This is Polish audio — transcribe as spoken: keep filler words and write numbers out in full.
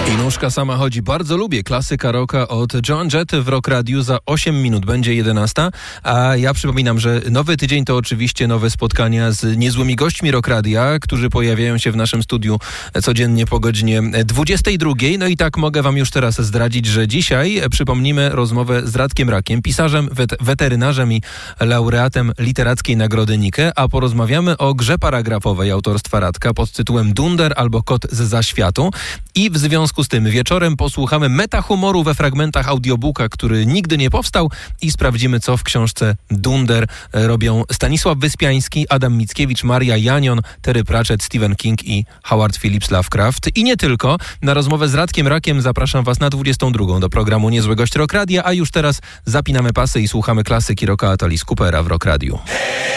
I nóżka sama chodzi. Bardzo lubię klasyka rocka od Joan Jett w Rock Radiu. Za osiem minut będzie jedenasta. A ja przypominam, że nowy tydzień to oczywiście nowe spotkania z niezłymi gośćmi Rock Radia, którzy pojawiają się w naszym studiu codziennie po godzinie dwudziestej drugiej. No i tak mogę wam już teraz zdradzić, że dzisiaj przypomnimy rozmowę z Radkiem Rakiem, pisarzem, wet- weterynarzem i laureatem Literackiej Nagrody Nike, a porozmawiamy o grze paragrafowej autorstwa Radka pod tytułem Dunder albo Kot z Zaświatu. I w związku z tym wieczorem posłuchamy metahumoru we fragmentach audiobooka, który nigdy nie powstał, i sprawdzimy, co w książce Dunder robią Stanisław Wyspiański, Adam Mickiewicz, Maria Janion, Terry Pratchett, Stephen King i Howard Phillips Lovecraft. I nie tylko. Na rozmowę z Radkiem Rakiem zapraszam was na dwudziestą drugą do programu Niezły Gość Rock Radia, a już teraz zapinamy pasy i słuchamy klasyki rocka od Alice Coopera w Rock Radiu.